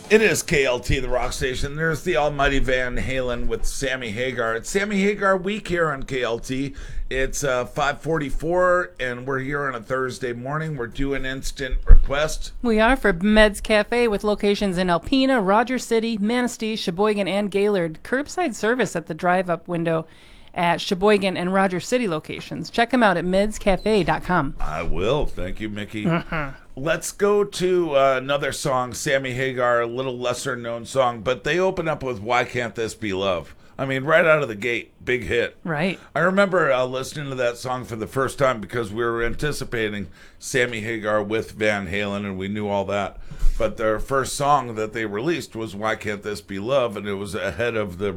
It is KLT, the rock station. There's the almighty Van Halen with Sammy Hagar. It's Sammy Hagar week here on KLT. It's 5:44, and we're here on a Thursday morning. We're doing instant request. We are for Meds Cafe with locations in Alpena, Rogers City, Manistee, Sheboygan, and Gaylord. Curbside service at the drive-up window at Sheboygan and Rogers City locations. Check them out at medscafe.com. I will. Thank you, Mickey. Let's go to another song, Sammy Hagar, a little lesser-known song, but they open up with Why Can't This Be Love? I mean, right out of the gate, big hit. Right. I remember listening to that song for the first time because we were anticipating Sammy Hagar with Van Halen, and we knew all that. But their first song that they released was Why Can't This Be Love? And it was ahead of the